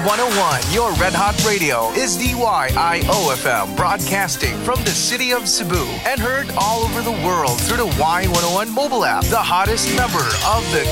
Y101, your Red Hot Radio, is DYIOFM, broadcasting from the city of Cebu and heard all over the world through the Y101 mobile app, the hottest number of the